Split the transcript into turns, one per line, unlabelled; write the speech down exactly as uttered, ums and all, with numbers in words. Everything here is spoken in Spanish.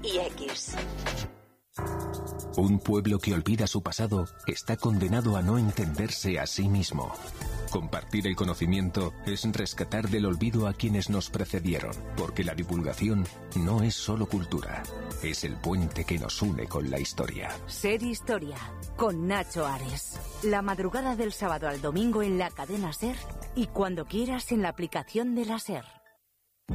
y X.
Un pueblo que olvida su pasado está condenado a no entenderse a sí mismo. Compartir el conocimiento es rescatar del olvido a quienes nos precedieron, porque la divulgación no es solo cultura, es el puente que nos une con la historia.
Ser Historia, con Nacho Ares. La madrugada del sábado al domingo en la cadena SER y cuando quieras en la aplicación de la SER.